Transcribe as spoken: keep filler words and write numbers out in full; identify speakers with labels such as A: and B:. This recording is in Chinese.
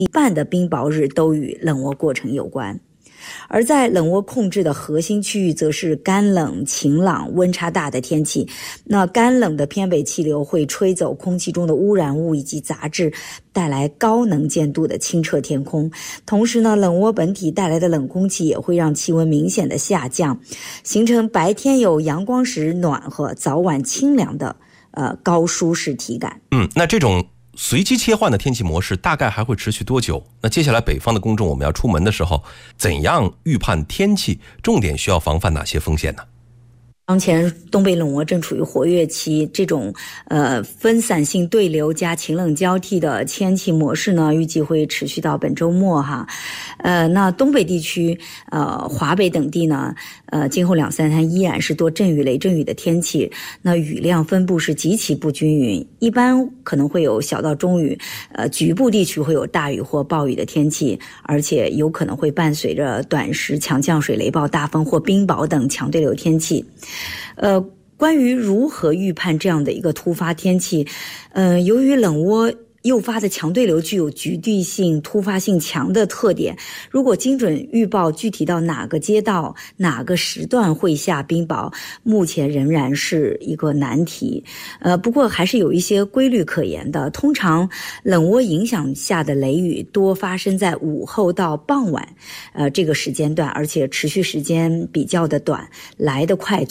A: 一半的冰雹日都与冷涡过程有关。而在冷涡控制的核心区域，则是干冷、晴朗、温差大的天气。那干冷的偏北气流会吹走空气中的污染物以及杂质，带来高能见度的清澈天空。同时呢，冷涡本体带来的冷空气也会让气温明显的下降，形成白天有阳光时暖和，早晚清凉的呃高舒适体感。
B: 嗯，那这种随机切换的天气模式大概还会持续多久？那接下来北方的公众我们要出门的时候，怎样预判天气？重点需要防范哪些风险呢？
A: 当前东北冷涡正处于活跃期，这种呃分散性对流加晴冷交替的天气模式呢，预计会持续到本周末哈。呃，那东北地区、呃华北等地呢，呃今后两三天依然是多阵雨、雷阵雨的天气。那雨量分布是极其不均匀，一般可能会有小到中雨，呃局部地区会有大雨或暴雨的天气，而且有可能会伴随着短时强降水、雷暴、大风或冰雹等强对流天气。呃，关于如何预判这样的一个突发天气，呃，由于冷涡诱发的强对流具有局地性、突发性强的特点，如果精准预报具体到哪个街道、哪个时段会下冰雹，目前仍然是一个难题。呃，不过还是有一些规律可言的。通常冷涡影响下的雷雨多发生在午后到傍晚，呃，这个时间段，而且持续时间比较的短，来得快。